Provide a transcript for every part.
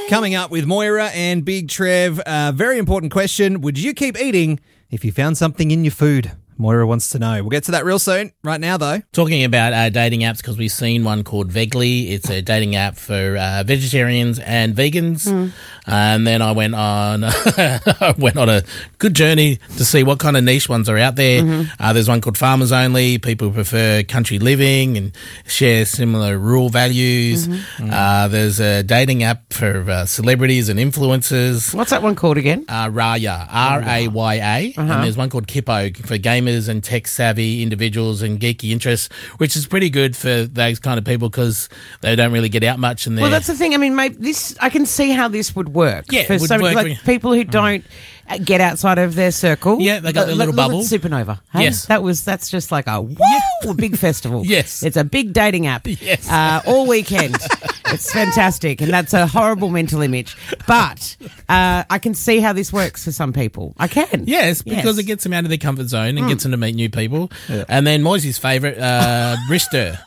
Coming up with Moira and Big Trev. Very important question. Would you keep eating if you found something in your food? Moira wants to know. We'll get to that real soon. Right now, though. Talking about dating apps, because we've seen one called Vegly. It's a dating app for vegetarians and vegans. And then I went on a good journey to see what kind of niche ones are out there. There's one called Farmers Only. People prefer country living and share similar rural values. There's a dating app for celebrities and influencers. What's that one called again? Raya, R-A-Y-A. And there's one called Kippo for gamers and tech-savvy individuals and geeky interests, which is pretty good for those kind of people because they don't really get out much. And well, that's the thing. I mean, mate, I can see how this would work. Yeah, for it would work. like people who don't get outside of their circle. Yeah, they got their little bubble. Supernova. Hey? Yes. That's just like a big festival. Yes. It's a big dating app. Yes. All weekend. It's fantastic, and that's a horrible mental image. But I can see how this works for some people. I can. Yes, because it gets them out of their comfort zone and gets them to meet new people. Yeah. And then Moisey's favourite, Bristir.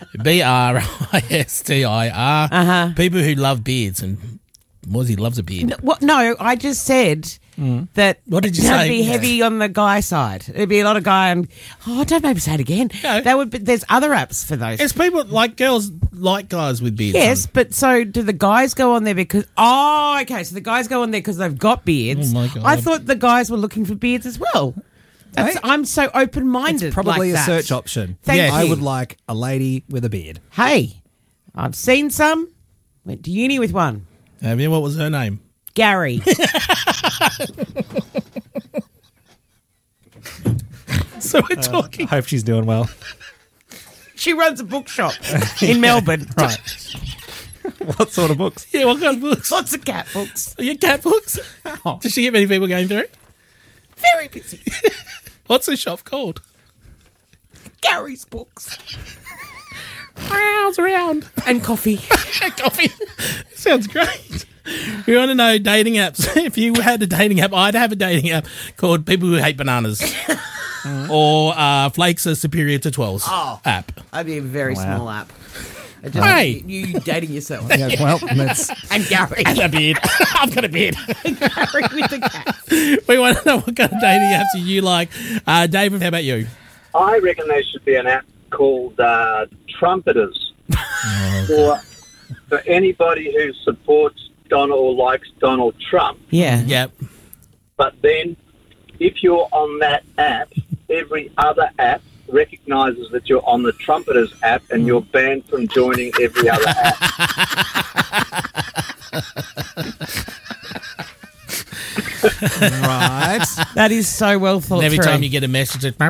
B-R-I-S-T-I-R. People who love beards, and Moisey loves a beard. No, I just said that. What did you say? say? It'd be heavy on the guy side. It'd be a lot of guy and don't maybe say it again. No. That would be, there's other apps for those. It's people like girls like guys with beards. Yes, but so do the guys go on there because okay, so the guys go on there because they've got beards. Oh my God. I thought the guys were looking for beards as well. I'm so open-minded. It's probably like a search option. Thank you. I would like a lady with a beard. Hey, I've seen some. Went to uni with one. Have you? What was her name? Gary. So we're talking. I hope she's doing well. She runs a bookshop in Melbourne. Right. What sort of books? Yeah, what kind of books? Lots of cat books. Are your cat books? Does she get many people going through? Very busy. What's the shop called? Gary's Books. Rounds around. And coffee. Coffee. Sounds great. We want to know dating apps. If you had a dating app, I'd have a dating app called People Who Hate Bananas. Or Flakes Are Superior to 12's app. That'd be a very small app. Hey. You dating yourself. Yeah, well, that's... And Gary. And a beard. I've got a beard. Gary with the cat. We want to know what kind of dating apps you like. David, how about you? I reckon there should be an app called Trumpeters for anybody who supports Donald or likes Donald Trump. Yeah. Yep. But then if you're on that app, every other app recognises that you're on the Trumpeters app and you're banned from joining every other app. Right. That is so well thought And every through. time you get a message, it's...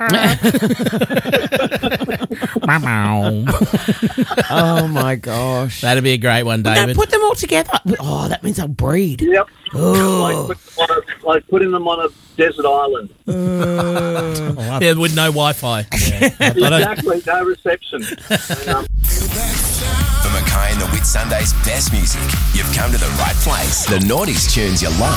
Oh, my gosh. That'd be a great one, Now David. put them all together. Oh, that means they'll breed. Yep. Oh. Like putting them on a desert island. Yeah, with no Wi-Fi. Exactly, no reception. For Mackay and the Whit Sunday's best music, you've come to the right place. The Naughties tunes you love.